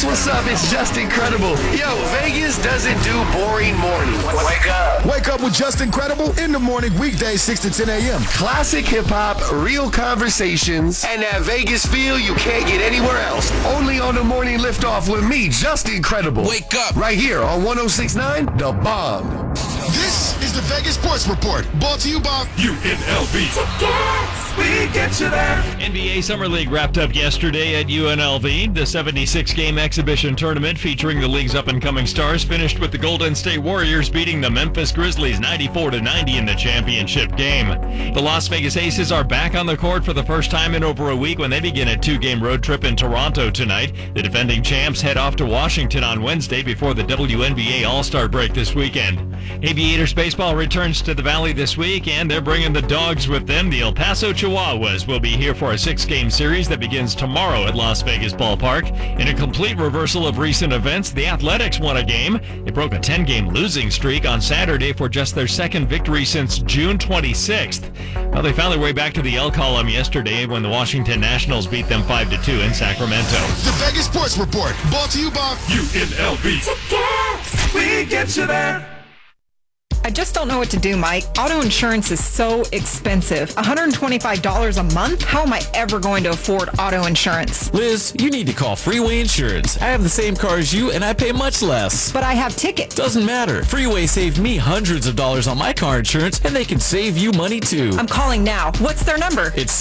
That's what's up. It's just incredible. Yo, Vegas doesn't do boring mornings. Wake up. Wake up with Just Incredible in the morning, weekdays 6 to 10 a.m. Classic hip-hop, real conversations, and that Vegas feel you can't get anywhere else. Only on the morning liftoff with me, Just Incredible. Wake up. Right here on 106.9 The Bomb. This is the Vegas Sports Report, brought to you by UNLV. We get you there. NBA Summer League wrapped up yesterday at UNLV. The 76-game exhibition tournament featuring the league's up-and-coming stars finished with the Golden State Warriors beating the Memphis Grizzlies 94-90 in the championship game. The Las Vegas Aces are back on the court for the first time in over a week when they begin a 2-game road trip in Toronto tonight. The defending champs head off to Washington on Wednesday before the WNBA All-Star break this weekend. Aviators baseball returns to the Valley this week, and they're bringing the Dogs with them. The El Paso Chihuahuas will be here for a 6-game series that begins tomorrow at Las Vegas Ballpark. In a complete reversal of recent events, the Athletics won a game. They broke a 10-game losing streak on Saturday for just their second victory since June 26th. Well, they found their way back to the L column yesterday when the Washington Nationals beat them 5-2 in Sacramento. the Vegas Sports Report, brought to you by UNLV. We get you there. I just don't know what to do, Mike. Auto insurance is so expensive. $125 a month? How am I ever going to afford auto insurance? Liz, you need to call Freeway Insurance. I have the same car as you, and I pay much less. But I have tickets. Doesn't matter. Freeway saved me hundreds of dollars on my car insurance, and they can save you money too. I'm calling now. What's their number? It's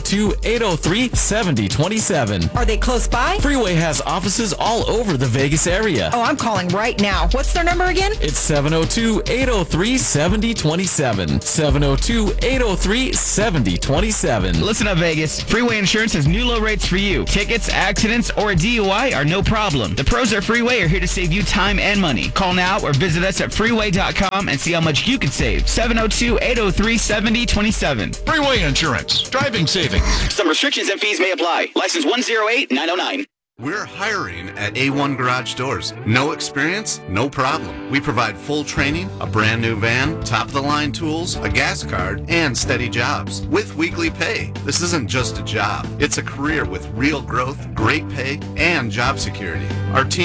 702-803-7027. Are they close by? Freeway has offices all over the Vegas area. Oh, I'm calling right now. What's their number again? It's 702-803-7027. 702-803-7027. Listen up, Vegas. Freeway Insurance has new low rates for you. Tickets, accidents, or a DUI are no problem. The pros at Freeway are here to save you time and money. Call now or visit us at freeway.com and see how much you could save. 702-803-7027. Freeway Insurance. Driving savings. Some restrictions and fees may apply. License 108909. We're hiring at A1 Garage Doors. No experience? No problem. We provide full training, a brand new van, top-of-the-line tools, a gas card, and steady jobs with weekly pay. This isn't just a job. It's a career with real growth, great pay, and job security. Our team